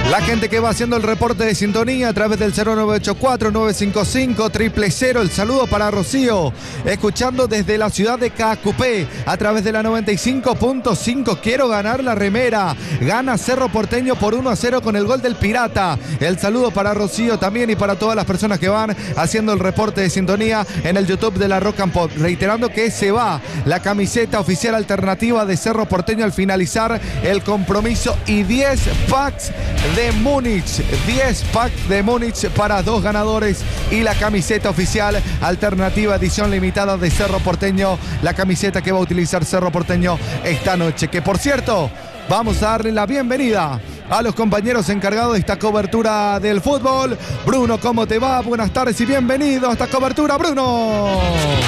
La gente que va haciendo el reporte de sintonía a través del 0984-955-000. El saludo para Rocío, escuchando desde la ciudad de Caacupé a través de la 95.5. Quiero ganar la remera. Gana Cerro Porteño por 1-0 con el gol del Pirata. El saludo para Rocío también y para todas las personas que van haciendo el reporte de sintonía en el YouTube de la Rock and Pop. Reiterando que se va la camiseta oficial alternativa de Cerro Porteño al finalizar el compromiso y 10 packs de Múnich. 10 packs de Múnich para 2 ganadores y la camiseta oficial alternativa edición limitada de Cerro Porteño. La camiseta que va a utilizar Cerro Porteño esta noche. Que por cierto, vamos a darle la bienvenida a los compañeros encargados de esta cobertura del fútbol. Bruno, ¿cómo te va? Buenas tardes y bienvenido a esta cobertura, Bruno.